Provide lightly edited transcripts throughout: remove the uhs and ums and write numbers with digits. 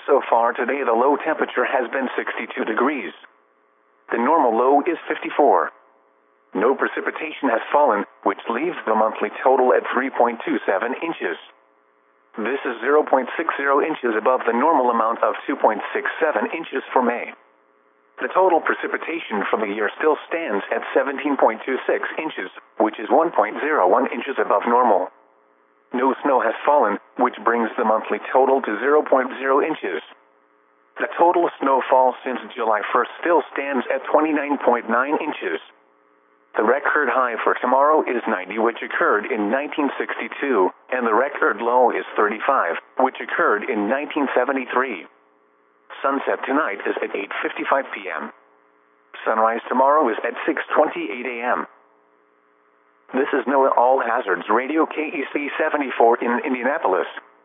So far today, the low temperature has been 62 degrees. The normal low is 54. No precipitation has fallen, which leaves the monthly total at 3.27 inches. This is 0.60 inches above the normal amount of 2.67 inches for May. The total precipitation for the year still stands at 17.26 inches, which is 1.01 inches above normal. No snow has fallen, which brings the monthly total to 0.0 inches. The total snowfall since July 1st still stands at 29.9 inches. The record high for tomorrow is 90, which occurred in 1962, and the record low is 35, which occurred in 1973. Sunset tonight is at 8:55 p.m. Sunrise tomorrow is at 6:28 a.m. This is NOAA All Hazards Radio KEC 74 in Indianapolis.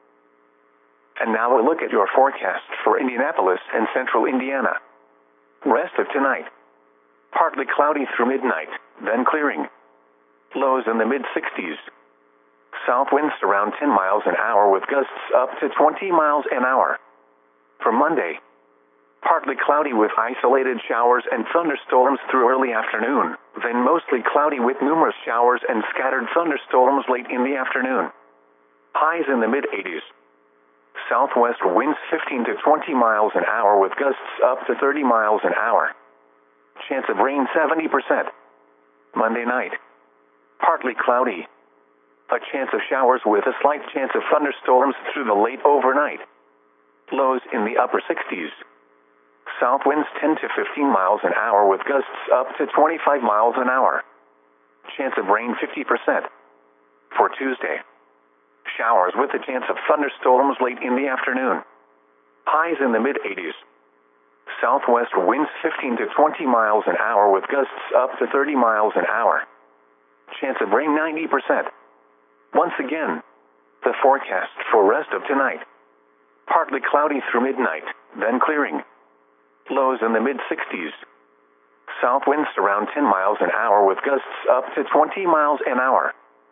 And now a look at your forecast for Indianapolis and central Indiana. Rest of tonight. Partly cloudy through midnight, then clearing. Lows in the mid-60s. South winds around 10 miles an hour with gusts up to 20 miles an hour. For Monday, partly cloudy with isolated showers and thunderstorms through early afternoon, then mostly cloudy with numerous showers and scattered thunderstorms late in the afternoon. Highs in the mid-80s. Southwest winds 15 to 20 miles an hour with gusts up to 30 miles an hour. Chance of rain 70%. Monday night. Partly cloudy. A chance of showers with a slight chance of thunderstorms through the late overnight. Lows in the upper 60s. South winds 10 to 15 miles an hour with gusts up to 25 miles an hour. Chance of rain 50%. For Tuesday. Showers with a chance of thunderstorms late in the afternoon. Highs in the mid-80s. Southwest winds 15 to 20 miles an hour with gusts up to 30 miles an hour. Chance of rain 90%. Once again, the forecast for rest of tonight. Partly cloudy through midnight, then clearing. Lows in the mid-60s. South winds around 10 miles an hour with gusts up to 20 miles an hour.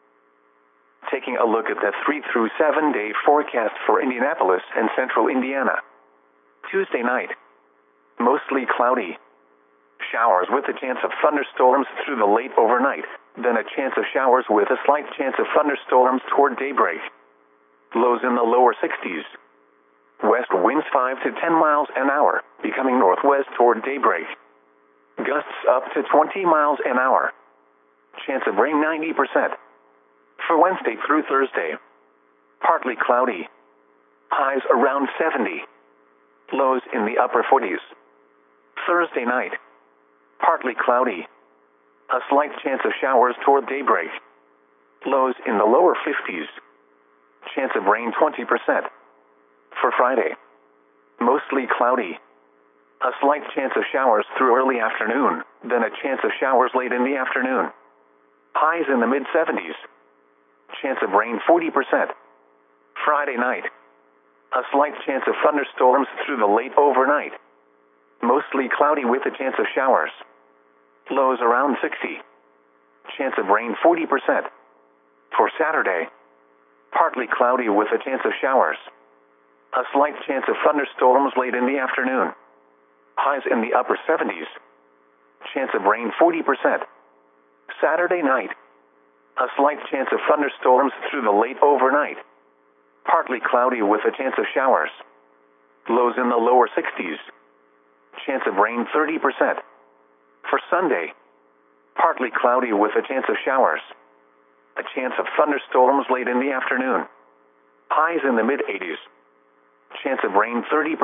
Taking a look at the 3 through 7 day forecast for Indianapolis and central Indiana. Tuesday night. Mostly cloudy. Showers with a chance of thunderstorms through the late overnight, then a chance of showers with a slight chance of thunderstorms toward daybreak. Lows in the lower 60s. West winds 5 to 10 miles an hour, becoming northwest toward daybreak. Gusts up to 20 miles an hour. Chance of rain 90%. For Wednesday through Thursday. Partly cloudy. Highs around 70. Lows in the upper 40s. Thursday night. Partly cloudy. A slight chance of showers toward daybreak. Lows in the lower 50s. Chance of rain 20%. For Friday. Mostly cloudy. A slight chance of showers through early afternoon, then a chance of showers late in the afternoon. Highs in the mid-70s. Chance of rain 40%. Friday night. A slight chance of thunderstorms through the late overnight. Mostly cloudy with a chance of showers. Lows around 60. Chance of rain 40%. For Saturday. Partly cloudy with a chance of showers. A slight chance of thunderstorms late in the afternoon. Highs in the upper 70s. Chance of rain 40%. Saturday night. A slight chance of thunderstorms through the late overnight. Partly cloudy with a chance of showers. Lows in the lower 60s. Chance of rain 30%. For Sunday. Partly cloudy with a chance of showers. A chance of thunderstorms late in the afternoon. Highs in the mid-80s. Chance of rain 30%.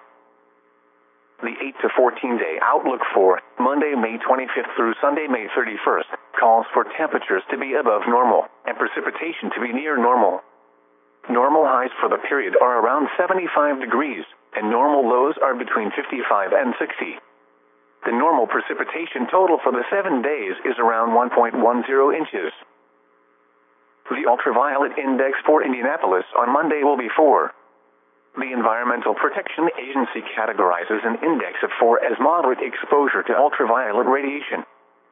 The 8 to 14 day outlook for Monday, May 25th through Sunday, May 31st, calls for temperatures to be above normal and precipitation to be near normal. Normal highs for the period are around 75 degrees, and normal lows are between 55 and 60. The normal precipitation total for the 7 days is around 1.10 inches. The ultraviolet index for Indianapolis on Monday will be 4. The Environmental Protection Agency categorizes an index of 4 as moderate exposure to ultraviolet radiation.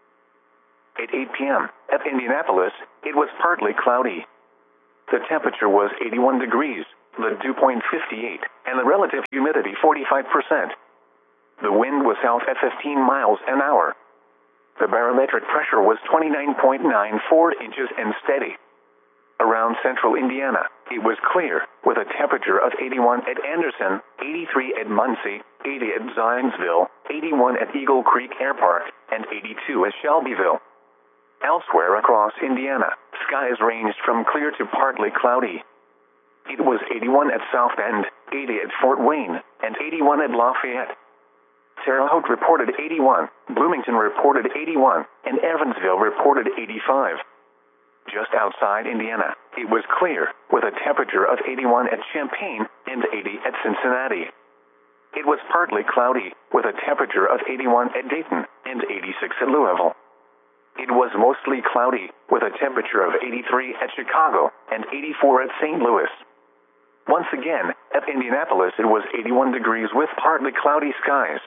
At 8 p.m. at Indianapolis, it was partly cloudy. The temperature was 81 degrees, the dew point 58, and the relative humidity 45%. The wind was south at 15 miles an hour. The barometric pressure was 29.94 inches and steady. Around central Indiana, it was clear, with a temperature of 81 at Anderson, 83 at Muncie, 80 at Zionsville, 81 at Eagle Creek Air Park, and 82 at Shelbyville. Elsewhere across Indiana, skies ranged from clear to partly cloudy. It was 81 at South Bend, 80 at Fort Wayne, and 81 at Lafayette. Terre Haute reported 81, Bloomington reported 81, and Evansville reported 85. Just outside Indiana, it was clear, with a temperature of 81 at Champaign and 80 at Cincinnati. It was partly cloudy, with a temperature of 81 at Dayton and 86 at Louisville. It was mostly cloudy, with a temperature of 83 at Chicago and 84 at St. Louis. Once again, at Indianapolis it was 81 degrees with partly cloudy skies.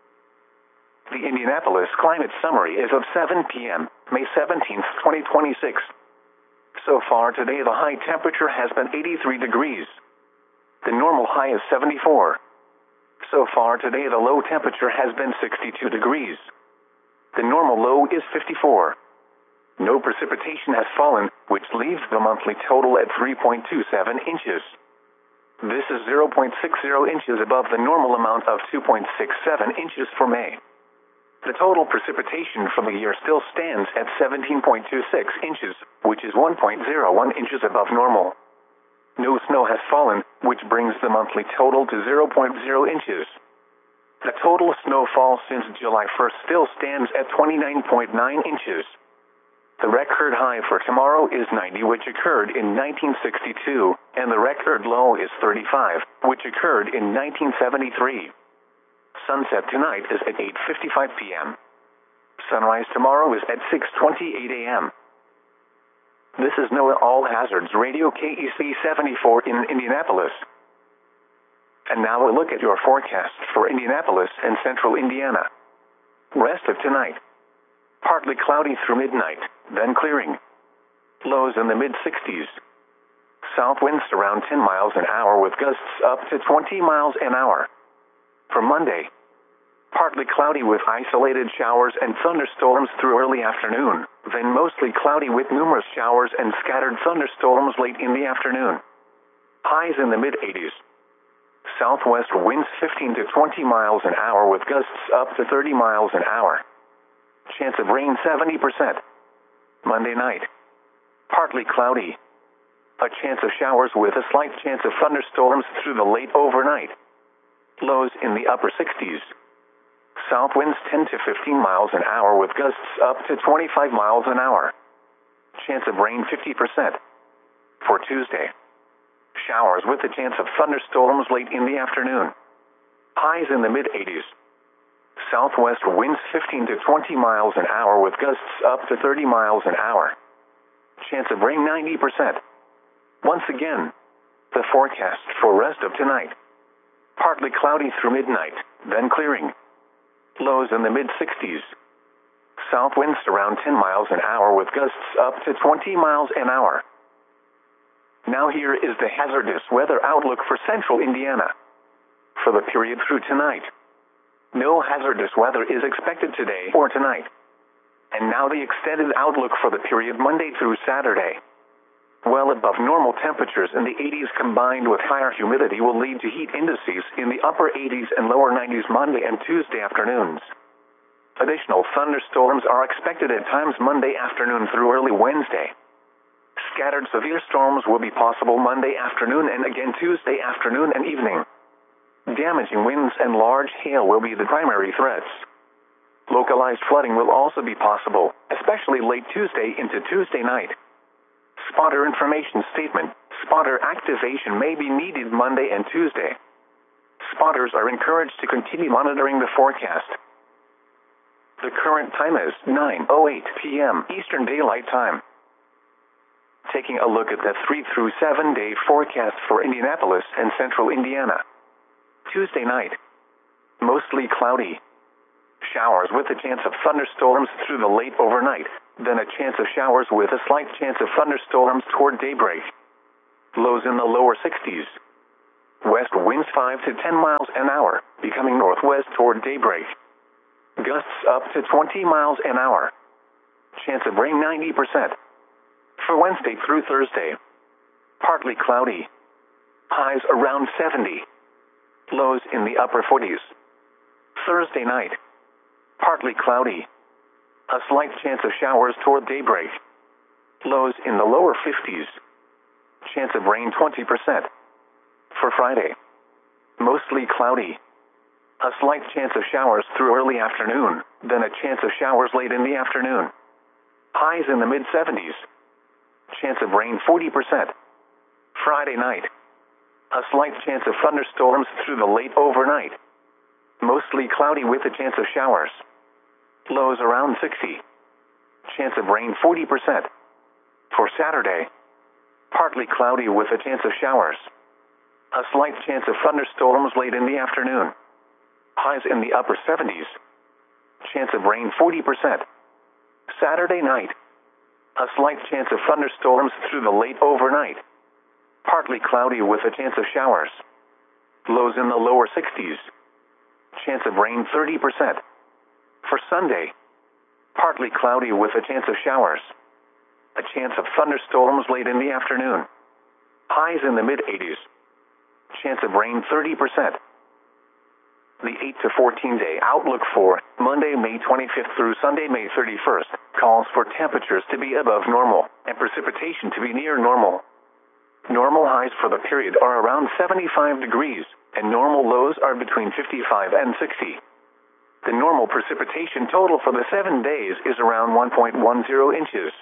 The Indianapolis Climate Summary is of 7 p.m., May 17, 2026. So far today the high temperature has been 83 degrees. The normal high is 74. So far today the low temperature has been 62 degrees. The normal low is 54. No precipitation has fallen, which leaves the monthly total at 3.27 inches. This is 0.60 inches above the normal amount of 2.67 inches for May. The total precipitation for the year still stands at 17.26 inches, which is 1.01 inches above normal. No snow has fallen, which brings the monthly total to 0.0 inches. The total snowfall since July 1st still stands at 29.9 inches. The record high for tomorrow is 90, which occurred in 1962, and the record low is 35, which occurred in 1973. Sunset tonight is at 8:55 p.m. Sunrise tomorrow is at 6:28 a.m. This is NOAA All Hazards Radio KEC 74 in Indianapolis. And now a look at your forecast for Indianapolis and central Indiana. Rest of tonight. Partly cloudy through midnight, then clearing. Lows in the mid-60s. South winds around 10 miles an hour with gusts up to 20 miles an hour. For Monday, partly cloudy with isolated showers and thunderstorms through early afternoon, then mostly cloudy with numerous showers and scattered thunderstorms late in the afternoon. Highs in the mid-80s. Southwest winds 15 to 20 miles an hour with gusts up to 30 miles an hour. Chance of rain 70%. Monday night, partly cloudy. A chance of showers with a slight chance of thunderstorms through the late overnight. Lows in the upper 60s. South winds 10 to 15 miles an hour with gusts up to 25 miles an hour. Chance of rain 50%. For Tuesday, showers with a chance of thunderstorms late in the afternoon. Highs in the mid-80s. Southwest winds 15 to 20 miles an hour with gusts up to 30 miles an hour. Chance of rain 90%. Once again, the forecast for rest of tonight. Partly cloudy through midnight, then clearing. Lows in the mid-60s. South winds around 10 miles an hour with gusts up to 20 miles an hour. Now here is the hazardous weather outlook for central Indiana. For the period through tonight, no hazardous weather is expected today or tonight. And now the extended outlook for the period Monday through Saturday. Well above normal temperatures in the 80s combined with higher humidity will lead to heat indices in the upper 80s and lower 90s Monday and Tuesday afternoons. Additional thunderstorms are expected at times Monday afternoon through early Wednesday. Scattered severe storms will be possible Monday afternoon and again Tuesday afternoon and evening. Damaging winds and large hail will be the primary threats. Localized flooding will also be possible, especially late Tuesday into Tuesday night. Spotter information statement. Spotter activation may be needed Monday and Tuesday. Spotters are encouraged to continue monitoring the forecast. The current time is 9:08 p.m. Eastern Daylight Time. Taking a look at the 3 through 7 day forecast for Indianapolis and central Indiana. Tuesday night, mostly cloudy. Showers with a chance of thunderstorms through the late overnight, then a chance of showers with a slight chance of thunderstorms toward daybreak. Lows in the lower 60s. West winds 5 to 10 miles an hour, becoming northwest toward daybreak. Gusts up to 20 miles an hour. Chance of rain 90%. For Wednesday through Thursday, partly cloudy. Highs around 70. Lows in the upper 40s. Thursday night, partly cloudy. A slight chance of showers toward daybreak. Lows in the lower 50s. Chance of rain 20%. For Friday, mostly cloudy. A slight chance of showers through early afternoon, then a chance of showers late in the afternoon. Highs in the mid-70s. Chance of rain 40%. Friday night, a slight chance of thunderstorms through the late overnight. Mostly cloudy with a chance of showers. Lows around 60. Chance of rain 40%. For Saturday, partly cloudy with a chance of showers. A slight chance of thunderstorms late in the afternoon. Highs in the upper 70s. Chance of rain 40%. Saturday night, a slight chance of thunderstorms through the late overnight. Partly cloudy with a chance of showers. Lows in the lower 60s. Chance of rain 30%. For Sunday, partly cloudy with a chance of showers. A chance of thunderstorms late in the afternoon. Highs in the mid-80s. Chance of rain 30%. The 8 to 14 day outlook for Monday, May 25th through Sunday, May 31st, calls for temperatures to be above normal and precipitation to be near normal. Normal highs for the period are around 75 degrees, and normal lows are between 55 and 60. The normal precipitation total for the 7 days is around 1.10 inches.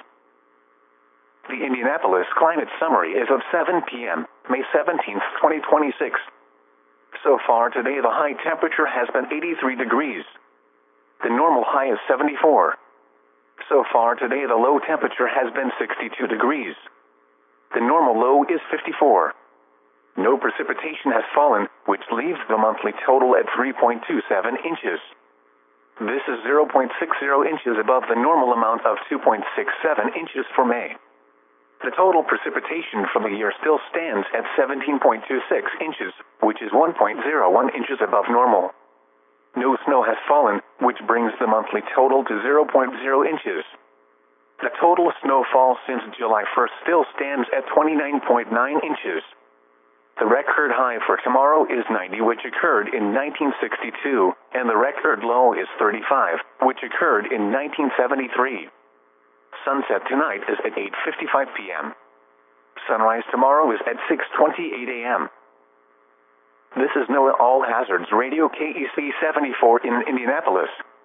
The Indianapolis Climate Summary is of 7 p.m., May 17th, 2026. So far today, the high temperature has been 83 degrees. The normal high is 74. So far today, the low temperature has been 62 degrees. The normal low is 54. No precipitation has fallen, which leaves the monthly total at 3.27 inches. This is 0.60 inches above the normal amount of 2.67 inches for May. The total precipitation for the year still stands at 17.26 inches, which is 1.01 inches above normal. No snow has fallen, which brings the monthly total to 0.0 inches. The total snowfall since July 1st still stands at 29.9 inches. The record high for tomorrow is 90, which occurred in 1962, and the record low is 35, which occurred in 1973. Sunset tonight is at 8:55 p.m. Sunrise tomorrow is at 6:28 a.m. This is NOAA All Hazards Radio KEC 74 in Indianapolis.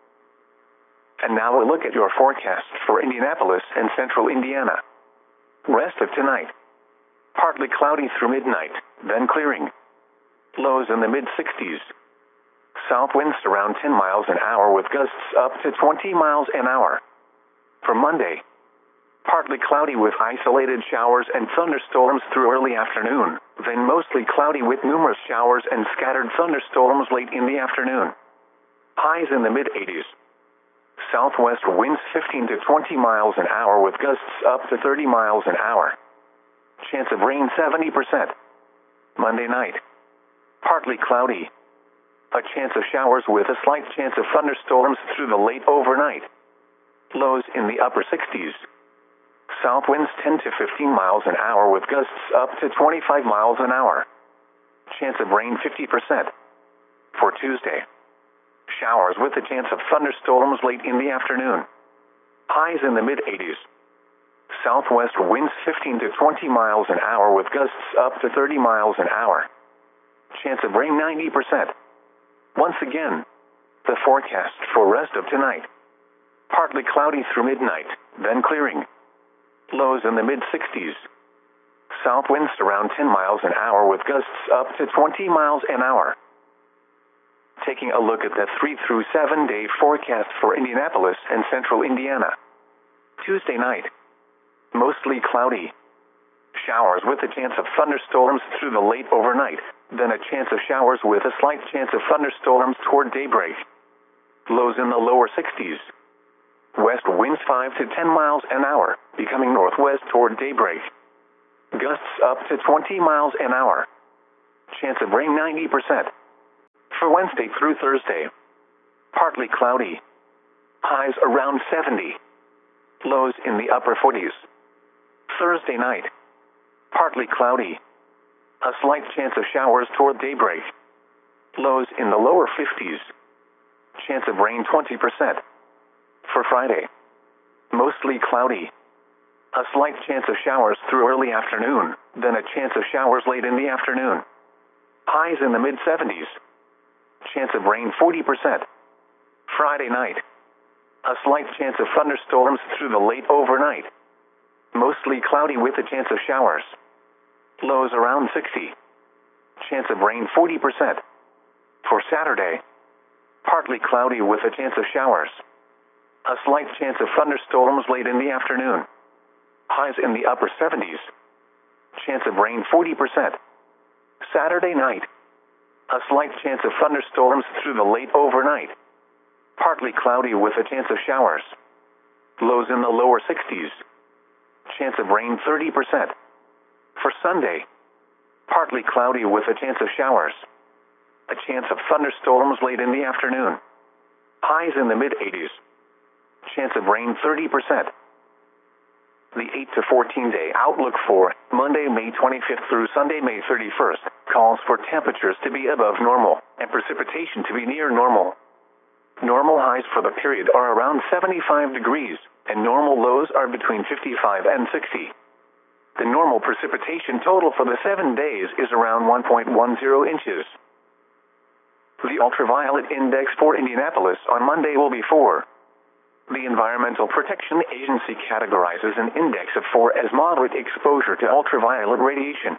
And now a look at your forecast for Indianapolis and central Indiana. Rest of tonight. Partly cloudy through midnight, then clearing. Lows in the mid-60s. South winds around 10 miles an hour with gusts up to 20 miles an hour. For Monday, partly cloudy with isolated showers and thunderstorms through early afternoon, then mostly cloudy with numerous showers and scattered thunderstorms late in the afternoon. Highs in the mid-80s. Southwest winds 15 to 20 miles an hour with gusts up to 30 miles an hour. Chance of rain 70%. Monday night, partly cloudy. A chance of showers with a slight chance of thunderstorms through the late overnight. Lows in the upper 60s. South winds 10 to 15 miles an hour with gusts up to 25 miles an hour. Chance of rain 50%. For Tuesday, showers with a chance of thunderstorms late in the afternoon. Highs in the mid-80s. Southwest winds 15 to 20 miles an hour with gusts up to 30 miles an hour. Chance of rain 90%. Once again, the forecast for rest of tonight. Partly cloudy through midnight, then clearing. Lows in the mid-60s. South winds around 10 miles an hour with gusts up to 20 miles an hour. Taking a look at the 3 through 7 day forecast for Indianapolis and central Indiana. Tuesday night, mostly cloudy. Showers with a chance of thunderstorms through the late overnight, then a chance of showers with a slight chance of thunderstorms toward daybreak. Lows in the lower 60s. West winds 5 to 10 miles an hour, becoming northwest toward daybreak. Gusts up to 20 miles an hour. Chance of rain 90%. For Wednesday through Thursday, partly cloudy. Highs around 70. Lows in the upper 40s. Thursday night, partly cloudy. A slight chance of showers toward daybreak. Lows in the lower 50s. Chance of rain 20%. For Friday, mostly cloudy. A slight chance of showers through early afternoon, then a chance of showers late in the afternoon. Highs in the mid-70s. Chance of rain 40%. Friday night, a slight chance of thunderstorms through the late overnight. Mostly cloudy with a chance of showers. Lows around 60. Chance of rain 40%. For Saturday, partly cloudy with a chance of showers. A slight chance of thunderstorms late in the afternoon. Highs in the upper 70s. Chance of rain 40%. Saturday night, a slight chance of thunderstorms through the late overnight. Partly cloudy with a chance of showers. Lows in the lower 60s. Chance of rain 30%. For Sunday, partly cloudy with a chance of showers. A chance of thunderstorms late in the afternoon. Highs in the mid-80s. Chance of rain 30%. The 8 to 14 day outlook for Monday, May 25th through Sunday, May 31st, calls for temperatures to be above normal and precipitation to be near normal. Normal highs for the period are around 75 degrees, and normal lows are between 55 and 60. The normal precipitation total for the 7 days is around 1.10 inches. The ultraviolet index for Indianapolis on Monday will be 4. The Environmental Protection Agency categorizes an index of 4 as moderate exposure to ultraviolet radiation.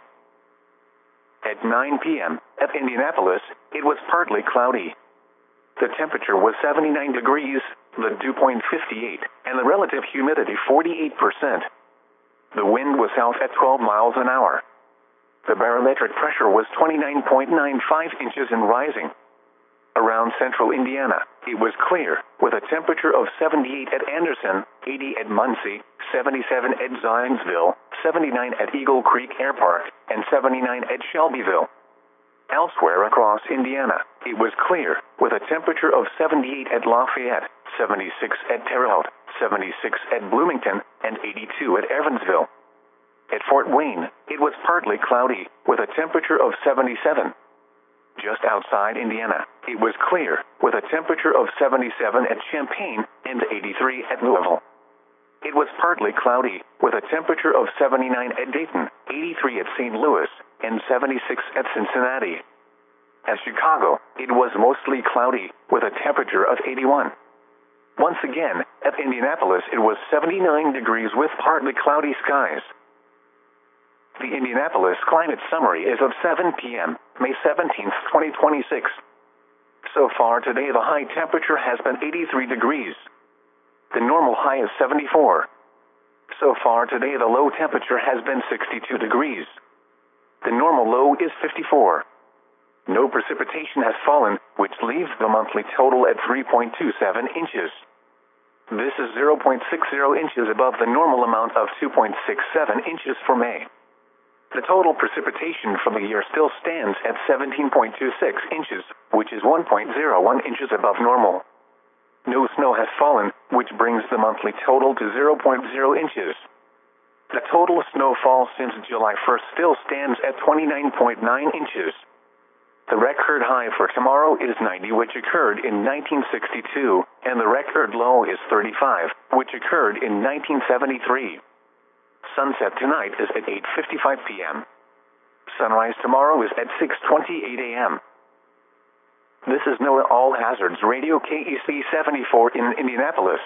At 9 p.m. at Indianapolis, it was partly cloudy. The temperature was 79 degrees, the dew point 58, and the relative humidity 48%. The wind was south at 12 miles an hour. The barometric pressure was 29.95 inches and rising. Around central Indiana, it was clear, with a temperature of 78 at Anderson, 80 at Muncie, 77 at Zionsville, 79 at Eagle Creek Air Park, and 79 at Shelbyville. Elsewhere across Indiana, it was clear, with a temperature of 78 at Lafayette, 76 at Terre Haute, 76 at Bloomington, and 82 at Evansville. At Fort Wayne, it was partly cloudy, with a temperature of 77. Just outside Indiana, it was clear, with a temperature of 77 at Champaign and 83 at Louisville. It was partly cloudy, with a temperature of 79 at Dayton, 83 at St. Louis, and 76 at Cincinnati. At Chicago, it was mostly cloudy, with a temperature of 81. Once again, at Indianapolis, it was 79 degrees with partly cloudy skies. The Indianapolis Climate Summary is of 7 p.m., May 17th, 2026. So far today, the high temperature has been 83 degrees. The normal high is 74. So far today, the low temperature has been 62 degrees. The normal low is 54. No precipitation has fallen, which leaves the monthly total at 3.27 inches. This is 0.60 inches above the normal amount of 2.67 inches for May. The total precipitation for the year still stands at 17.26 inches, which is 1.01 inches above normal. No snow has fallen, which brings the monthly total to 0.0 inches. The total snowfall since July 1st still stands at 29.9 inches. The record high for tomorrow is 90, which occurred in 1962, and the record low is 35, which occurred in 1973. Sunset tonight is at 8:55 p.m. Sunrise tomorrow is at 6:28 a.m. This is NOAA All Hazards Radio KEC 74 in Indianapolis.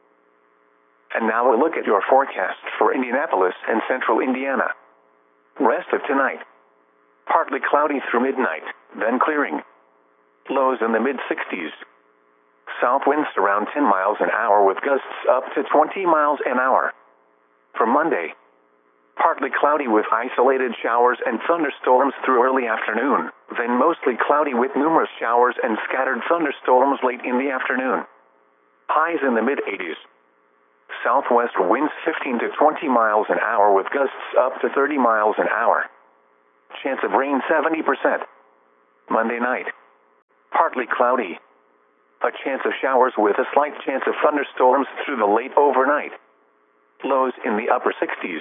And now a look at your forecast for Indianapolis and central Indiana. Rest of tonight. Partly cloudy through midnight, then clearing. Lows in the mid-60s. South winds around 10 miles an hour with gusts up to 20 miles an hour. For Monday, partly cloudy with isolated showers and thunderstorms through early afternoon, then mostly cloudy with numerous showers and scattered thunderstorms late in the afternoon. Highs in the mid-80s. Southwest winds 15 to 20 miles an hour with gusts up to 30 miles an hour. Chance of rain 70%. Monday night. Partly cloudy. A chance of showers with a slight chance of thunderstorms through the late overnight. Lows in the upper 60s.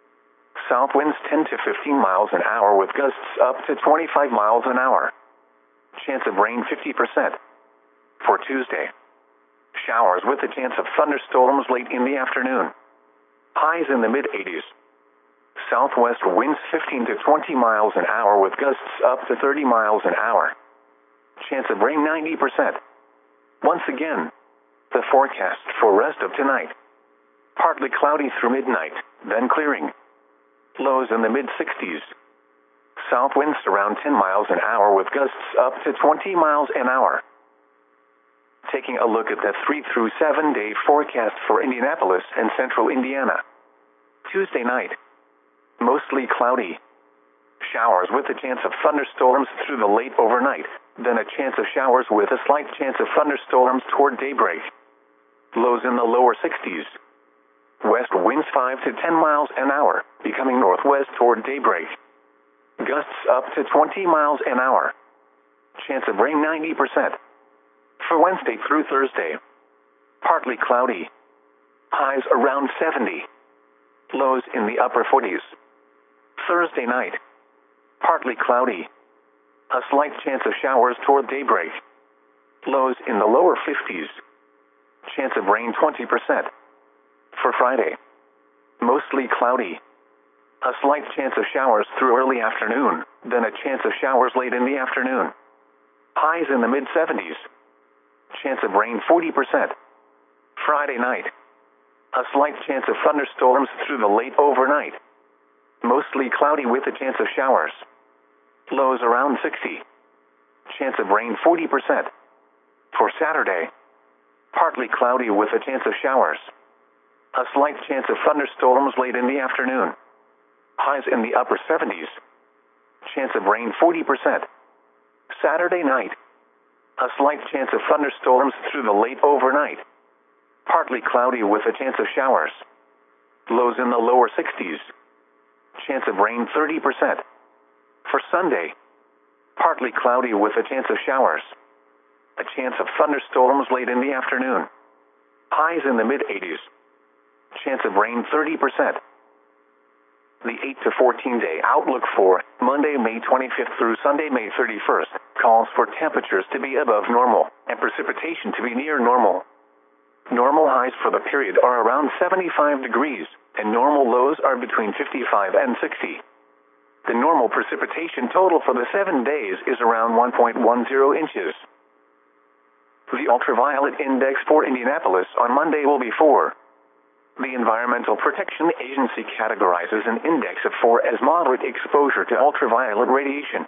South winds 10 to 15 miles an hour with gusts up to 25 miles an hour. Chance of rain 50%. For Tuesday. Showers with a chance of thunderstorms late in the afternoon. Highs in the mid-80s. Southwest winds 15 to 20 miles an hour with gusts up to 30 miles an hour. Chance of rain 90%. Once again, the forecast for rest of tonight. Partly cloudy through midnight, then clearing. Lows in the mid-60s. South winds around 10 miles an hour with gusts up to 20 miles an hour. Taking a look at the 3 through 7 day forecast for Indianapolis and central Indiana. Tuesday night. Mostly cloudy. Showers with a chance of thunderstorms through the late overnight, then a chance of showers with a slight chance of thunderstorms toward daybreak. Lows in the lower 60s. West winds 5 to 10 miles an hour, becoming northwest toward daybreak. Gusts up to 20 miles an hour. Chance of rain 90%. For Wednesday through Thursday. Partly cloudy. Highs around 70. Lows in the upper 40s. Thursday night. Partly cloudy. A slight chance of showers toward daybreak. Lows in the lower 50s. Chance of rain 20%. For Friday. Mostly cloudy. A slight chance of showers through early afternoon, then a chance of showers late in the afternoon. Highs in the mid-70s. Chance of rain 40%. Friday night. A slight chance of thunderstorms through the late overnight. Mostly cloudy with a chance of showers. Lows around 60. Chance of rain 40%. For Saturday. Partly cloudy with a chance of showers. A slight chance of thunderstorms late in the afternoon. Highs in the upper 70s. Chance of rain 40%. Saturday night. A slight chance of thunderstorms through the late overnight. Partly cloudy with a chance of showers. Lows in the lower 60s. Chance of rain 30%. For Sunday. Partly cloudy with a chance of showers. A chance of thunderstorms late in the afternoon. Highs in the mid-80s. Chance of rain 30%. The 8 to 14 day outlook for Monday, May 25th through Sunday, May 31st, calls for temperatures to be above normal and precipitation to be near normal. Normal highs for the period are around 75 degrees, and normal lows are between 55 and 60. The normal precipitation total for the 7 days is around 1.10 inches. The ultraviolet index for Indianapolis on Monday will be 4. The Environmental Protection Agency categorizes an index of 4 as moderate exposure to ultraviolet radiation.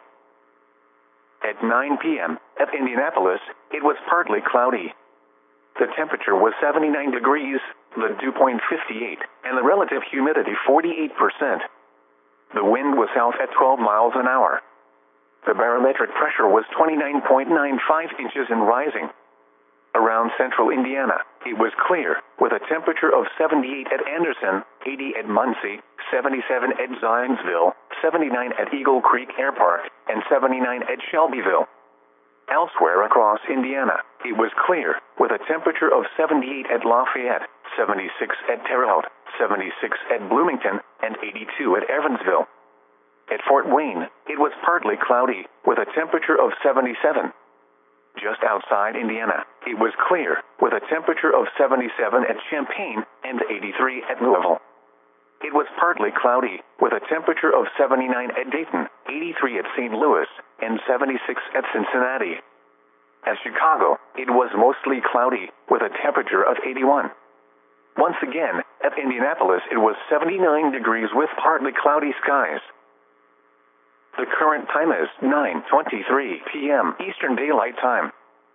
At 9 p.m. at Indianapolis, it was partly cloudy. The temperature was 79 degrees, the dew point 58, and the relative humidity 48%. The wind was south at 12 miles an hour. The barometric pressure was 29.95 inches and rising. Around central Indiana, it was clear, with a temperature of 78 at Anderson, 80 at Muncie, 77 at Zionsville, 79 at Eagle Creek Air Park, and 79 at Shelbyville. Elsewhere across Indiana, it was clear, with a temperature of 78 at Lafayette, 76 at Terre Haute, 76 at Bloomington, and 82 at Evansville. At Fort Wayne, it was partly cloudy, with a temperature of 77. Just outside Indiana, it was clear, with a temperature of 77 at Champaign and 83 at Louisville. It was partly cloudy, with a temperature of 79 at Dayton, 83 at St. Louis, and 76 at Cincinnati. At Chicago, it was mostly cloudy, with a temperature of 81. Once again, at Indianapolis, it was 79 degrees with partly cloudy skies. The current time is 9:23 p.m. Eastern Daylight Time.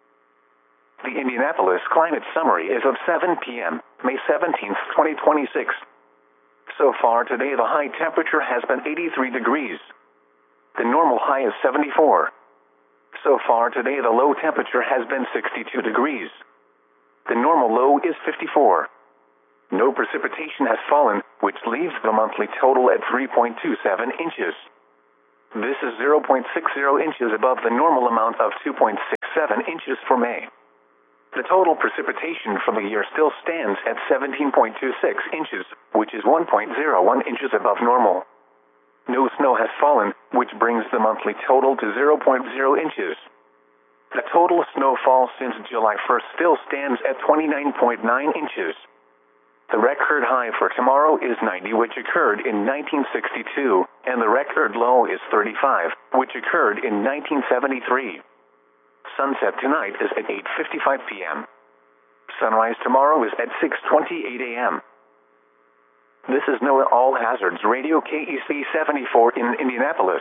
The Indianapolis Climate Summary is of 7 p.m., May 17, 2026. So far today, the high temperature has been 83 degrees. The normal high is 74. So far today, the low temperature has been 62 degrees. The normal low is 54. No precipitation has fallen, which leaves the monthly total at 3.27 inches. This is 0.60 inches above the normal amount of 2.67 inches for May. The total precipitation for the year still stands at 17.26 inches, which is 1.01 inches above normal. No snow has fallen, which brings the monthly total to 0.0 inches. The total snowfall since July 1st still stands at 29.9 inches. The record high for tomorrow is 90, which occurred in 1962, and the record low is 35, which occurred in 1973. Sunset tonight is at 8:55 p.m. Sunrise tomorrow is at 6:28 a.m. This is NOAA All Hazards Radio KEC 74 in Indianapolis.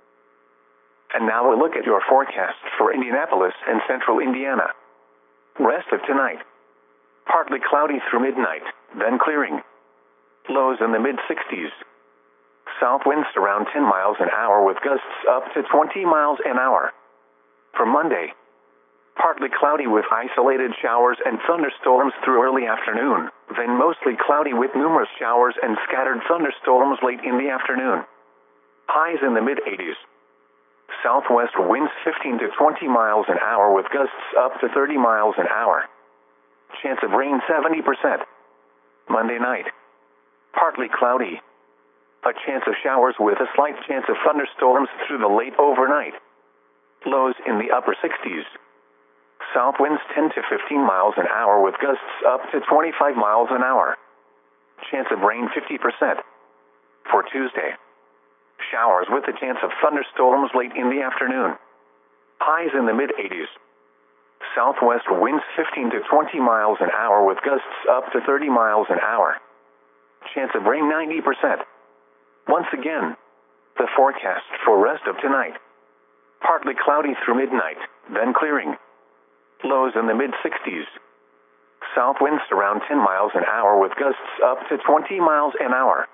And now a look at your forecast for Indianapolis and central Indiana. Rest of tonight. Partly cloudy through midnight, then clearing. Lows in the mid-60s. South winds around 10 miles an hour with gusts up to 20 miles an hour. For Monday, partly cloudy with isolated showers and thunderstorms through early afternoon, then mostly cloudy with numerous showers and scattered thunderstorms late in the afternoon. Highs in the mid-80s. Southwest winds 15 to 20 miles an hour with gusts up to 30 miles an hour. Chance of rain 70%. Monday night, partly cloudy. A chance of showers with a slight chance of thunderstorms through the late overnight. Lows in the upper 60s. South winds 10 to 15 miles an hour with gusts up to 25 miles an hour. Chance of rain 50%. For Tuesday, showers with a chance of thunderstorms late in the afternoon. Highs in the mid-80s. Southwest winds 15 to 20 miles an hour with gusts up to 30 miles an hour. Chance of rain 90%. Once again, the forecast for rest of tonight. Partly cloudy through midnight, then clearing. Lows in the mid-60s. South winds around 10 miles an hour with gusts up to 20 miles an hour.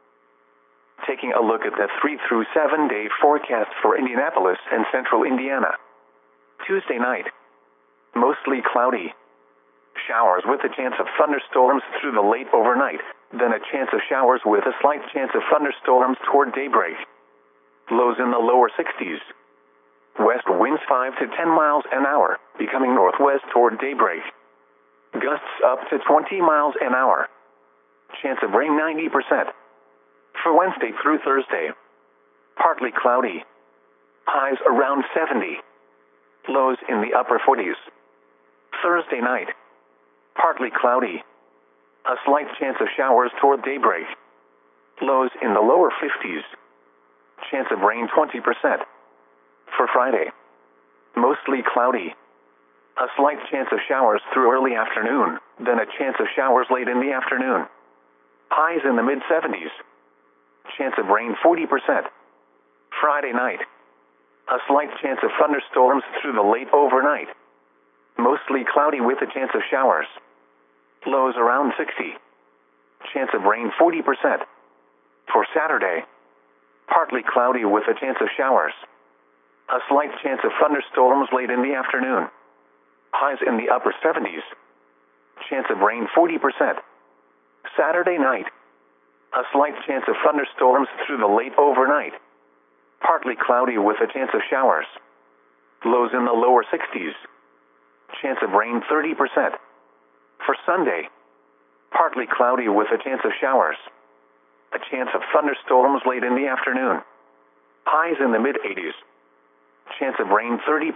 Taking a look at the 3 through 7 day forecast for Indianapolis and central Indiana. Tuesday night, mostly cloudy. Showers with a chance of thunderstorms through the late overnight, then a chance of showers with a slight chance of thunderstorms toward daybreak. Lows in the lower 60s. West winds 5 to 10 miles an hour, becoming northwest toward daybreak. Gusts up to 20 miles an hour. Chance of rain 90%. For Wednesday through Thursday, partly cloudy. Highs around 70. Lows in the upper 40s. Thursday night, partly cloudy. A slight chance of showers toward daybreak. Lows in the lower 50s. Chance of rain 20%. For Friday, mostly cloudy. A slight chance of showers through early afternoon, then a chance of showers late in the afternoon. Highs in the mid-70s. Chance of rain 40%. Friday night, a slight chance of thunderstorms through the late overnight. Mostly cloudy with a chance of showers. Lows around 60. Chance of rain 40%. For Saturday, partly cloudy with a chance of showers. A slight chance of thunderstorms late in the afternoon. Highs in the upper 70s. Chance of rain 40%. Saturday night, a slight chance of thunderstorms through the late overnight. Partly cloudy with a chance of showers. Lows in the lower 60s. Chance of rain 30%. For Sunday, partly cloudy with a chance of showers. A chance of thunderstorms late in the afternoon. Highs in the mid-80s. Chance of rain 30%.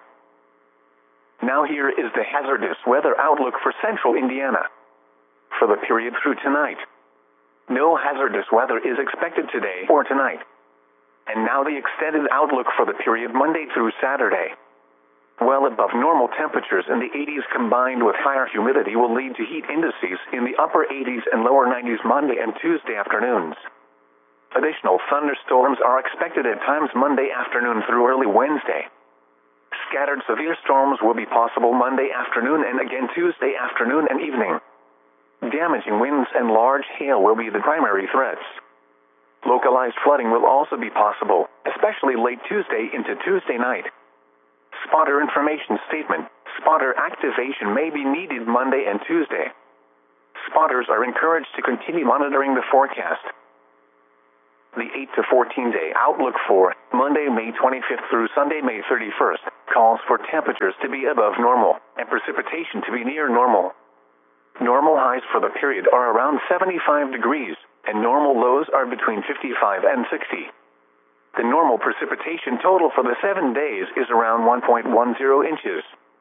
Now here is the hazardous weather outlook for central Indiana. For the period through tonight, no hazardous weather is expected today or tonight. And now the extended outlook for the period Monday through Saturday. Well above normal temperatures in the 80s combined with higher humidity will lead to heat indices in the upper 80s and lower 90s Monday and Tuesday afternoons. Additional thunderstorms are expected at times Monday afternoon through early Wednesday. Scattered severe storms will be possible Monday afternoon and again Tuesday afternoon and evening. Damaging winds and large hail will be the primary threats. Localized flooding will also be possible, especially late Tuesday into Tuesday night. Spotter information statement. Spotter activation may be needed Monday and Tuesday. Spotters are encouraged to continue monitoring the forecast. The 8 to 14 day outlook for Monday, May 25th through Sunday, May 31st, calls for temperatures to be above normal and precipitation to be near normal. Normal highs for the period are around 75 degrees, and normal lows are between 55 and 60. The normal precipitation total for the 7 days is around 1.10 inches.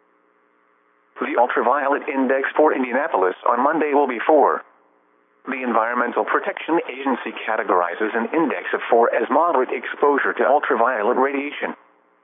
The ultraviolet index for Indianapolis on Monday will be 4. The Environmental Protection Agency categorizes an index of 4 as moderate exposure to ultraviolet radiation.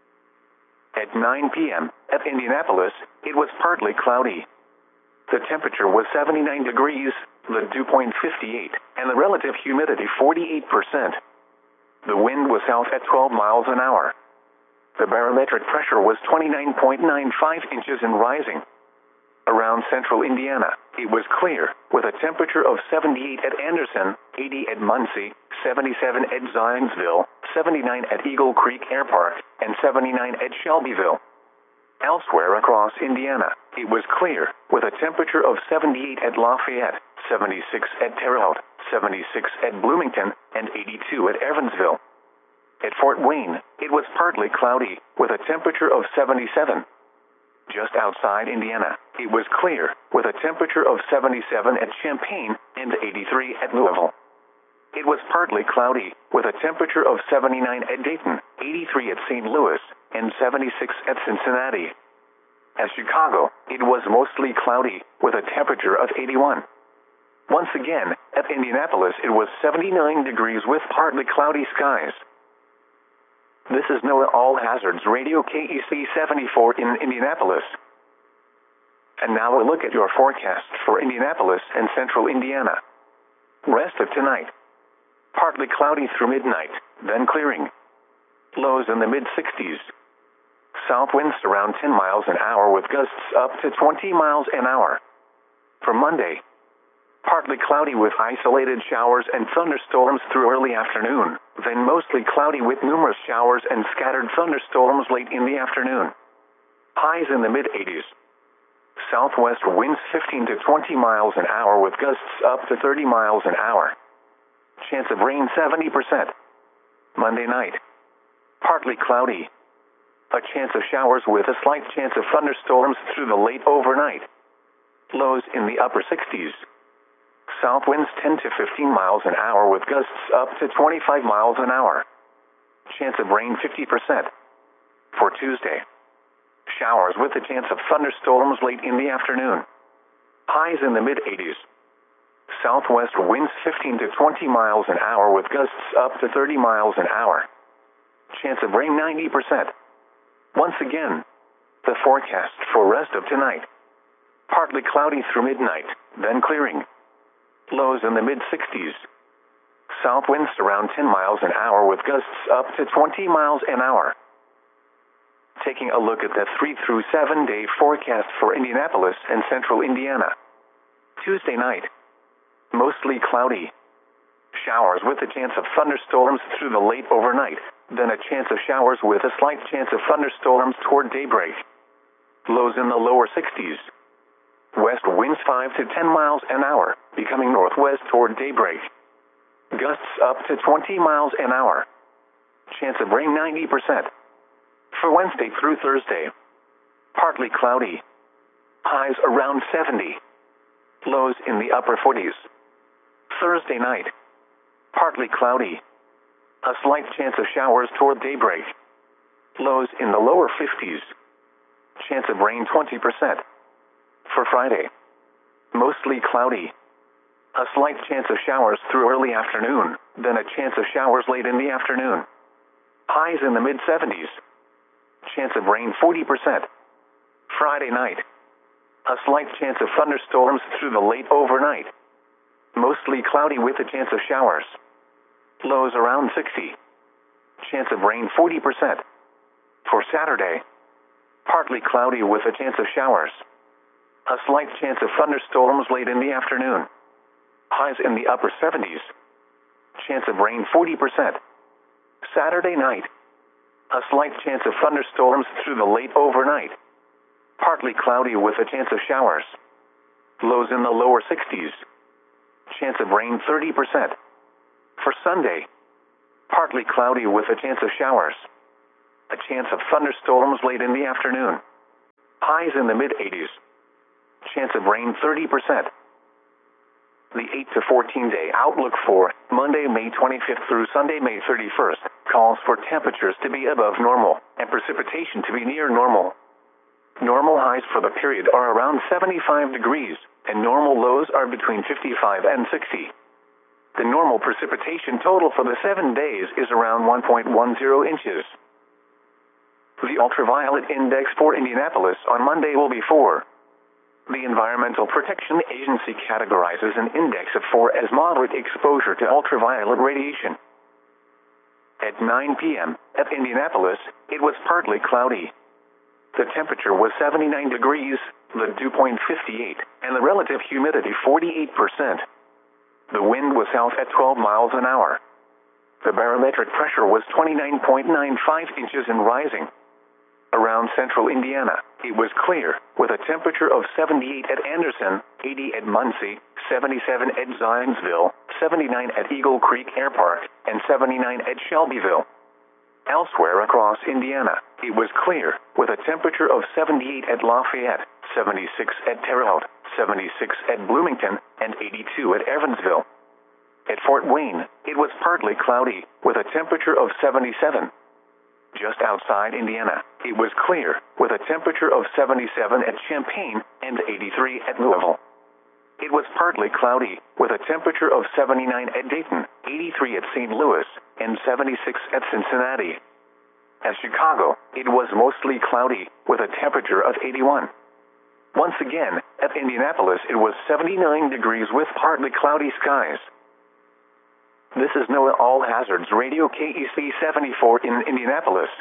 At 9 p.m. at Indianapolis, it was partly cloudy. The temperature was 79 degrees, the dew point 58, and the relative humidity 48%. The wind was south at 12 miles an hour. The barometric pressure was 29.95 inches and rising. Around central Indiana, it was clear, with a temperature of 78 at Anderson, 80 at Muncie, 77 at Zionsville, 79 at Eagle Creek Air Park, and 79 at Shelbyville. Elsewhere across Indiana, it was clear, with a temperature of 78 at Lafayette, 76 at Terre Haute, 76 at Bloomington, and 82 at Evansville. At Fort Wayne, it was partly cloudy, with a temperature of 77. Just outside Indiana, it was clear, with a temperature of 77 at Champaign and 83 at Louisville. It was partly cloudy, with a temperature of 79 at Dayton, 83 at St. Louis, and 76 at Cincinnati. At Chicago, it was mostly cloudy, with a temperature of 81. Once again, at Indianapolis it was 79 degrees with partly cloudy skies. This is NOAA All Hazards Radio KEC 74 in Indianapolis. And now a look at your forecast for Indianapolis and central Indiana. Rest of tonight. Partly cloudy through midnight, then clearing. Lows in the mid-60s. South winds around 10 miles an hour with gusts up to 20 miles an hour. For Monday, partly cloudy with isolated showers and thunderstorms through early afternoon, then mostly cloudy with numerous showers and scattered thunderstorms late in the afternoon. Highs in the mid-80s. Southwest winds 15 to 20 miles an hour with gusts up to 30 miles an hour. Chance of rain 70%. Monday night, partly cloudy. A chance of showers with a slight chance of thunderstorms through the late overnight. Lows in the upper 60s. South winds 10 to 15 miles an hour with gusts up to 25 miles an hour. Chance of rain 50%. For Tuesday, showers with a chance of thunderstorms late in the afternoon. Highs in the mid-80s. Southwest winds 15 to 20 miles an hour with gusts up to 30 miles an hour. Chance of rain 90%. Once again, the forecast for rest of tonight. Partly cloudy through midnight, then clearing. Lows in the mid-60s. South winds around 10 miles an hour with gusts up to 20 miles an hour. Taking a look at the 3 through 7 day forecast for Indianapolis and central Indiana. Tuesday night, mostly cloudy. Showers with a chance of thunderstorms through the late overnight, then a chance of showers with a slight chance of thunderstorms toward daybreak. Lows in the lower 60s. West winds 5 to 10 miles an hour, becoming northwest toward daybreak. Gusts up to 20 miles an hour. Chance of rain 90%. For Wednesday through Thursday, partly cloudy. Highs around 70. Lows in the upper 40s. Thursday night, partly cloudy. A slight chance of showers toward daybreak. Lows in the lower 50s. Chance of rain 20%. For Friday, mostly cloudy. A slight chance of showers through early afternoon, then a chance of showers late in the afternoon. Highs in the mid-70s. Chance of rain 40%. Friday night, a slight chance of thunderstorms through the late overnight. Mostly cloudy with a chance of showers. Lows around 60. Chance of rain 40%. For Saturday, partly cloudy with a chance of showers. A slight chance of thunderstorms late in the afternoon. Highs in the upper 70s. Chance of rain 40%. Saturday night, a slight chance of thunderstorms through the late overnight. Partly cloudy with a chance of showers. Lows in the lower 60s. Chance of rain 30%. For Sunday, Partly cloudy with a chance of showers. A chance of thunderstorms late in the afternoon. Highs in the mid-80s. Chance of rain 30%. The 8 to 14 day outlook for Monday, May 25th through Sunday, May 31st, calls for temperatures to be above normal and precipitation to be near normal. Normal highs for the period are around 75 degrees, and normal lows are between 55 and 60. The normal precipitation total for the 7 days is around 1.10 inches. The ultraviolet index for Indianapolis on Monday will be 4. The Environmental Protection Agency categorizes an index of 4 as moderate exposure to ultraviolet radiation. At 9 p.m. at Indianapolis, it was partly cloudy. The temperature was 79 degrees, the dew point 58, and the relative humidity 48%. The wind was south at 12 miles an hour. The barometric pressure was 29.95 inches and rising. Around central Indiana, it was clear, with a temperature of 78 at Anderson, 80 at Muncie, 77 at Zionsville, 79 at Eagle Creek Air Park, and 79 at Shelbyville. Elsewhere across Indiana, it was clear, with a temperature of 78 at Lafayette, 76 at Terre Haute, 76 at Bloomington, and 82 at Evansville. At Fort Wayne, it was partly cloudy, with a temperature of 77. Just outside Indiana, it was clear, with a temperature of 77 at Champaign and 83 at Louisville. It was partly cloudy, with a temperature of 79 at Dayton, 83 at St. Louis, and 76 at Cincinnati. At Chicago, it was mostly cloudy, with a temperature of 81. Once again, at Indianapolis, it was 79 degrees with partly cloudy skies. This is NOAA All Hazards Radio KEC 74 in Indianapolis.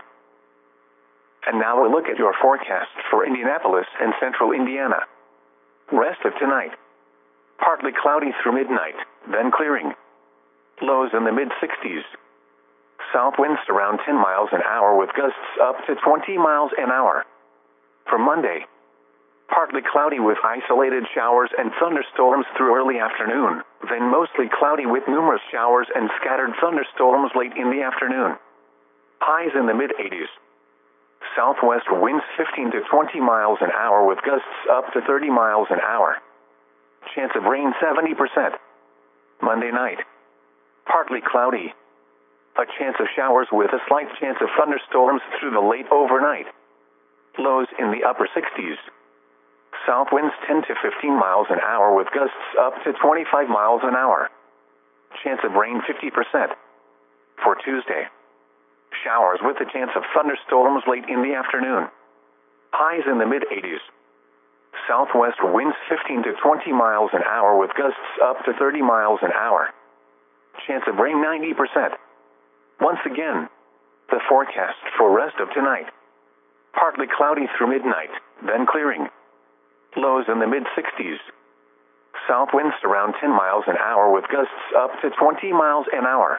And now a look at your forecast for Indianapolis and central Indiana. Rest of tonight. Partly cloudy through midnight, then clearing. Lows in the mid-60s. South winds around 10 miles an hour with gusts up to 20 miles an hour. For Monday, partly cloudy with isolated showers and thunderstorms through early afternoon, then mostly cloudy with numerous showers and scattered thunderstorms late in the afternoon. Highs in the mid-80s. Southwest winds 15 to 20 miles an hour with gusts up to 30 miles an hour. Chance of rain 70%. Monday night. Partly cloudy. A chance of showers with a slight chance of thunderstorms through the late overnight. Lows in the upper 60s. South winds 10 to 15 miles an hour with gusts up to 25 miles an hour. Chance of rain 50%. For Tuesday, showers with a chance of thunderstorms late in the afternoon. Highs in the mid-80s. Southwest winds 15 to 20 miles an hour with gusts up to 30 miles an hour. Chance of rain 90%. Once again, the forecast for rest of tonight. Partly cloudy through midnight, then clearing. Lows in the mid-60s. South winds around 10 miles an hour with gusts up to 20 miles an hour.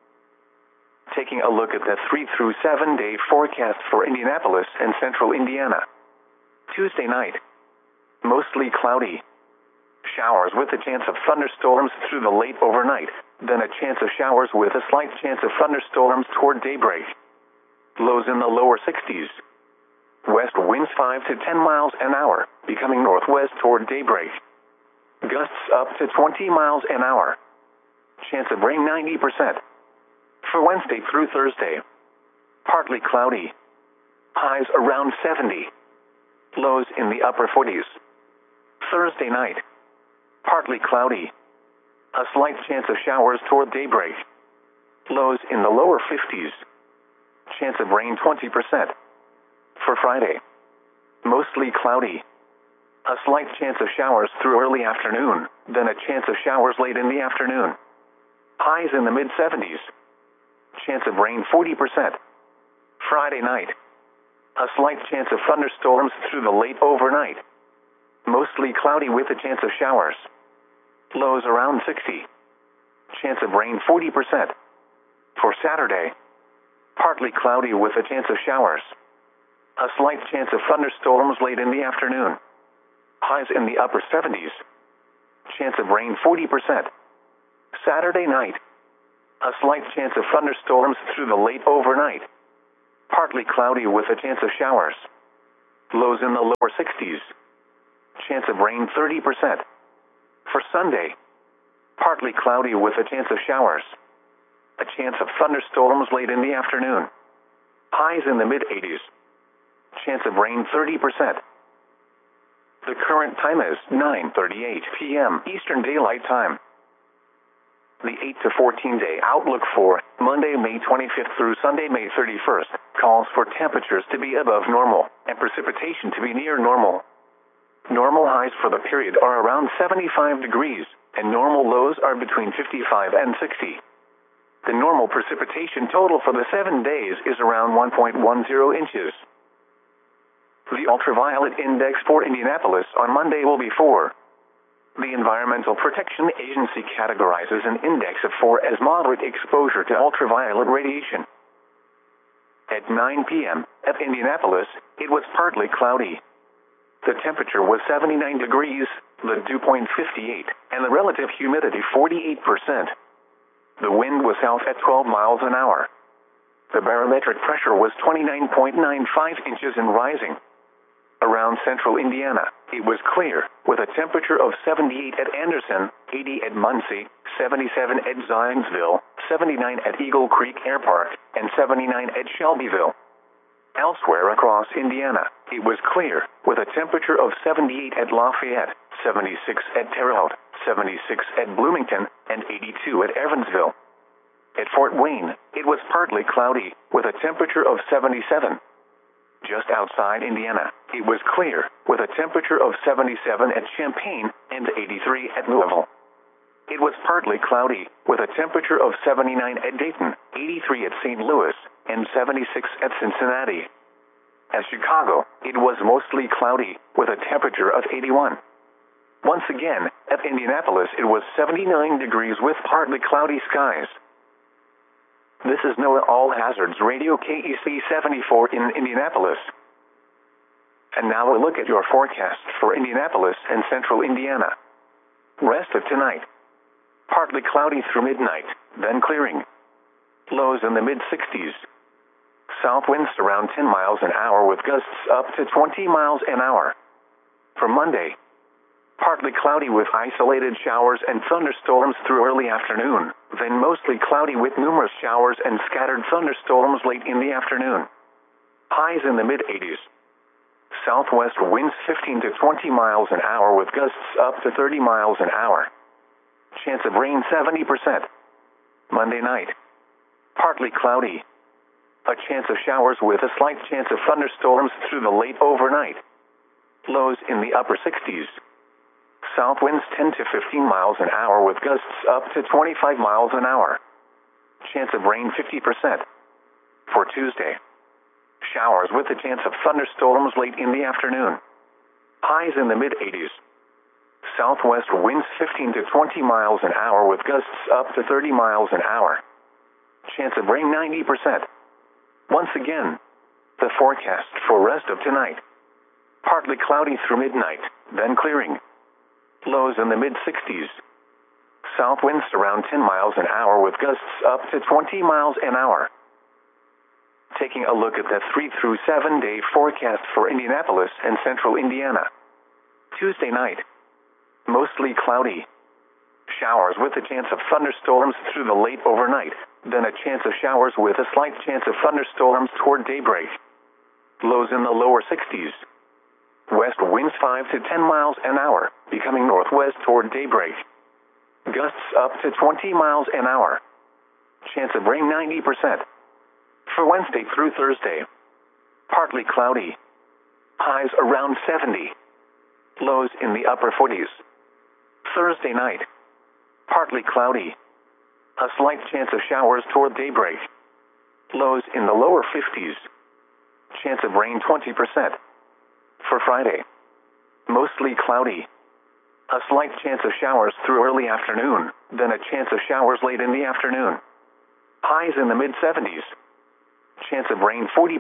Taking a look at the 3 through 7 day forecast for Indianapolis and central Indiana. Tuesday night. Mostly cloudy. Showers with a chance of thunderstorms through the late overnight, then a chance of showers with a slight chance of thunderstorms toward daybreak. Lows in the lower 60s. West winds 5 to 10 miles an hour, becoming northwest toward daybreak. Gusts up to 20 miles an hour. Chance of rain 90%. For Wednesday through Thursday, partly cloudy. Highs around 70. Lows in the upper 40s. Thursday night, partly cloudy. A slight chance of showers toward daybreak. Lows in the lower 50s. Chance of rain 20%. For Friday, mostly cloudy. A slight chance of showers through early afternoon, then a chance of showers late in the afternoon. Highs in the mid-70s. Chance of rain 40%. Friday night, a slight chance of thunderstorms through the late overnight. Mostly cloudy with a chance of showers. Lows around 60. Chance of rain 40%. For Saturday, partly cloudy with a chance of showers. A slight chance of thunderstorms late in the afternoon. Highs in the upper 70s. Chance of rain 40%. Saturday night, A slight chance of thunderstorms through the late overnight. Partly cloudy with a chance of showers. Lows in the lower 60s. Chance of rain 30%. For Sunday, partly cloudy with a chance of showers. A chance of thunderstorms late in the afternoon. Highs in the mid-80s. Chance of rain 30%. The current time is 9:38 p.m. Eastern Daylight Time. The 8 to 14 day outlook for Monday, May 25th through Sunday, May 31st, calls for temperatures to be above normal and precipitation to be near normal. Normal highs for the period are around 75 degrees, and normal lows are between 55 and 60. The normal precipitation total for the 7 days is around 1.10 inches. The ultraviolet index for Indianapolis on Monday will be 4. The Environmental Protection Agency categorizes an index of 4 as moderate exposure to ultraviolet radiation. At 9 p.m. at Indianapolis, it was partly cloudy. The temperature was 79 degrees, the dew point 58, and the relative humidity 48%. The wind was south at 12 miles an hour. The barometric pressure was 29.95 inches and rising. Around central Indiana, it was clear, with a temperature of 78 at Anderson, 80 at Muncie, 77 at Zionsville, 79 at Eagle Creek Air Park, and 79 at Shelbyville. Elsewhere across Indiana, it was clear, with a temperature of 78 at Lafayette, 76 at Terre Haute, 76 at Bloomington, and 82 at Evansville. At Fort Wayne, it was partly cloudy, with a temperature of 77. Just outside Indiana, it was clear, with a temperature of 77 at Champaign and 83 at Louisville. It was partly cloudy, with a temperature of 79 at Dayton, 83 at St. Louis, and 76 at Cincinnati. At Chicago, it was mostly cloudy, with a temperature of 81. Once again, at Indianapolis it was 79 degrees with partly cloudy skies. This is NOAA All Hazards Radio KEC 74 in Indianapolis. And now a look at your forecast for Indianapolis and central Indiana. Rest of tonight. Partly cloudy through midnight, then clearing. Lows in the mid-60s. South winds around 10 miles an hour with gusts up to 20 miles an hour. For Monday, partly cloudy with isolated showers and thunderstorms through early afternoon, then mostly cloudy with numerous showers and scattered thunderstorms late in the afternoon. Highs in the mid-80s. Southwest winds 15 to 20 miles an hour with gusts up to 30 miles an hour. Chance of rain 70%. Monday night, partly cloudy. A chance of showers with a slight chance of thunderstorms through the late overnight. Lows in the upper 60s. South winds 10 to 15 miles an hour with gusts up to 25 miles an hour. Chance of rain 50%. For Tuesday, showers with a chance of thunderstorms late in the afternoon. Highs in the mid-80s. Southwest winds 15 to 20 miles an hour with gusts up to 30 miles an hour. Chance of rain 90%. Once again, the forecast for rest of tonight. Partly cloudy through midnight, then clearing. Lows in the mid-60s. South winds around 10 miles an hour with gusts up to 20 miles an hour. Taking a look at the 3 through 7 day forecast for Indianapolis and central Indiana. Tuesday night, mostly cloudy. Showers with a chance of thunderstorms through the late overnight, then a chance of showers with a slight chance of thunderstorms toward daybreak. Lows in the lower 60s. West winds 5 to 10 miles an hour, becoming northwest toward daybreak. Gusts up to 20 miles an hour. Chance of rain 90%. For Wednesday through Thursday, partly cloudy. Highs around 70. Lows in the upper 40s. Thursday night, partly cloudy. A slight chance of showers toward daybreak. Lows in the lower 50s. Chance of rain 20%. For Friday, mostly cloudy. A slight chance of showers through early afternoon, then a chance of showers late in the afternoon. Highs in the mid-70s. Chance of rain 40%.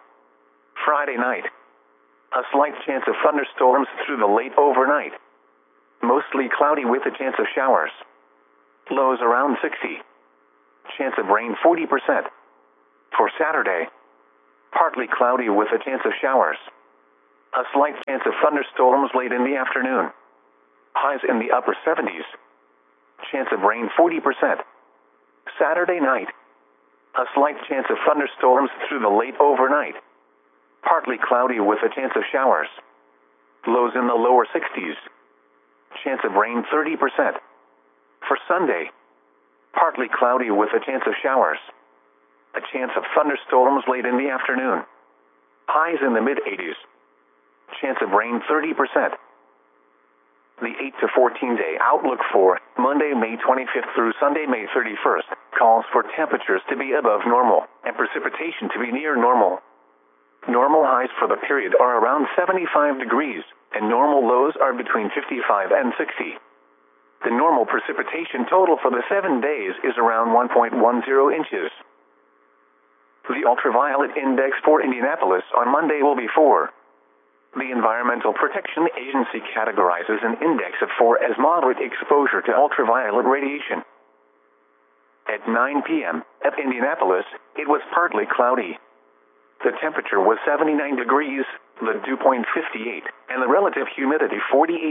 Friday night, a slight chance of thunderstorms through the late overnight. Mostly cloudy with a chance of showers. Lows around 60. Chance of rain 40%. For Saturday, partly cloudy with a chance of showers. A slight chance of thunderstorms late in the afternoon. Highs in the upper 70s. Chance of rain 40%. Saturday night, a slight chance of thunderstorms through the late overnight. Partly cloudy with a chance of showers. Lows in the lower 60s. Chance of rain 30%. For Sunday, partly cloudy with a chance of showers. A chance of thunderstorms late in the afternoon. Highs in the mid-80s. Chance of rain 30%. The 8 to 14 day outlook for Monday, May 25th through Sunday, May 31st, calls for temperatures to be above normal and precipitation to be near normal. Normal highs for the period are around 75 degrees, and normal lows are between 55 and 60. The normal precipitation total for the 7 days is around 1.10 inches. The ultraviolet index for Indianapolis on Monday will be 4. The Environmental Protection Agency categorizes an index of 4 as moderate exposure to ultraviolet radiation. At 9 p.m. at Indianapolis, it was partly cloudy. The temperature was 79 degrees, the dew point 58, and the relative humidity 48%.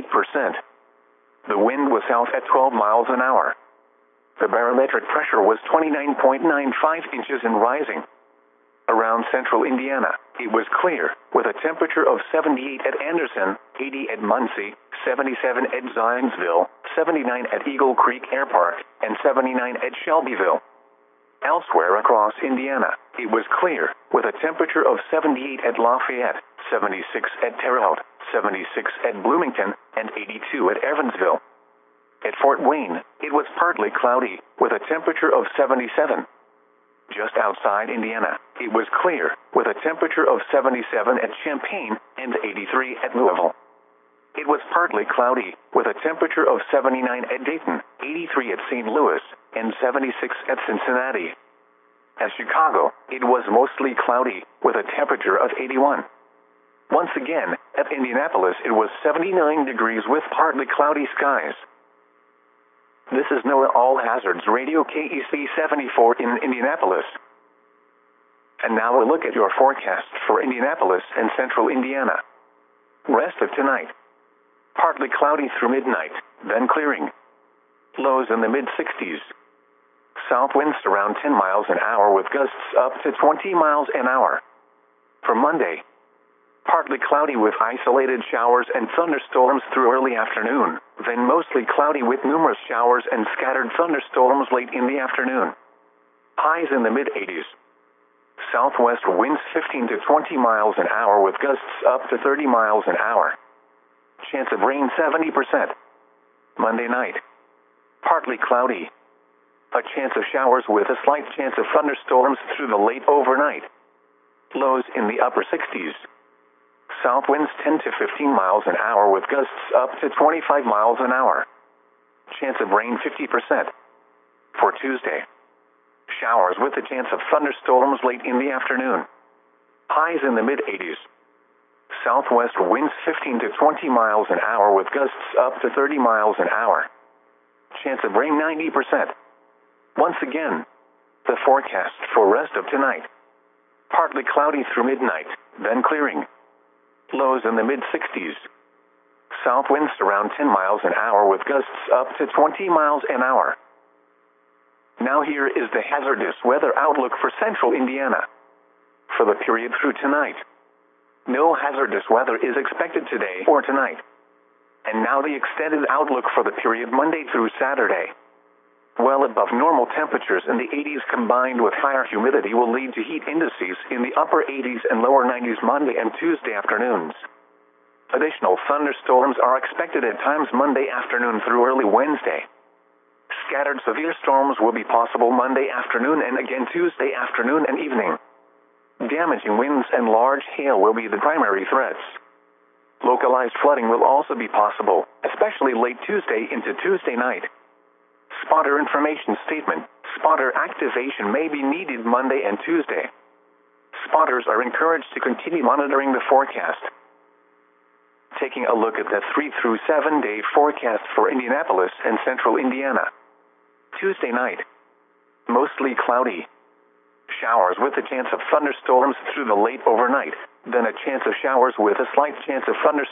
The wind was south at 12 miles an hour. The barometric pressure was 29.95 inches and rising. Around central Indiana, it was clear, with a temperature of 78 at Anderson, 80 at Muncie, 77 at Zionsville, 79 at Eagle Creek Air Park, and 79 at Shelbyville. Elsewhere across Indiana, it was clear, with a temperature of 78 at Lafayette, 76 at Terre Haute, 76 at Bloomington, and 82 at Evansville. At Fort Wayne, it was partly cloudy, with a temperature of 77. Just outside Indiana, it was clear, with a temperature of 77 at Champaign and 83 at Louisville. It was partly cloudy, with a temperature of 79 at Dayton, 83 at St. Louis, and 76 at Cincinnati. At Chicago, it was mostly cloudy, with a temperature of 81. Once again, at Indianapolis, it was 79 degrees with partly cloudy skies. This is NOAA All Hazards Radio KEC 74 in Indianapolis. And now a look at your forecast for Indianapolis and central Indiana. Rest of tonight. Partly cloudy through midnight, then clearing. Lows in the mid-60s. South winds around 10 miles an hour with gusts up to 20 miles an hour. For Monday, partly cloudy with isolated showers and thunderstorms through early afternoon, then mostly cloudy with numerous showers and scattered thunderstorms late in the afternoon. Highs in the mid-80s. Southwest winds 15 to 20 miles an hour with gusts up to 30 miles an hour. Chance of rain 70%. Monday night, partly cloudy. A chance of showers with a slight chance of thunderstorms through the late overnight. Lows in the upper 60s. South winds 10 to 15 miles an hour with gusts up to 25 miles an hour. Chance of rain 50%. For Tuesday, showers with a chance of thunderstorms late in the afternoon. Highs in the mid-80s. Southwest winds 15 to 20 miles an hour with gusts up to 30 miles an hour. Chance of rain 90%. Once again, the forecast for rest of tonight. Partly cloudy through midnight, then clearing. Lows in the mid-60s. South winds around 10 miles an hour with gusts up to 20 miles an hour. Now here is the hazardous weather outlook for central Indiana. For the period through tonight, no hazardous weather is expected today or tonight. And now the extended outlook for the period Monday through Saturday. Well above normal temperatures in the 80s combined with higher humidity will lead to heat indices in the upper 80s and lower 90s Monday and Tuesday afternoons. Additional thunderstorms are expected at times Monday afternoon through early Wednesday. Scattered severe storms will be possible Monday afternoon and again Tuesday afternoon and evening. Damaging winds and large hail will be the primary threats. Localized flooding will also be possible, especially late Tuesday into Tuesday night. Spotter information statement. Spotter activation may be needed Monday and Tuesday. Spotters are encouraged to continue monitoring the forecast. Taking a look at the 3 through 7 day forecast for Indianapolis and central Indiana. Tuesday night. Mostly cloudy. Showers with a chance of thunderstorms through the late overnight, then a chance of showers with a slight chance of thunderstorms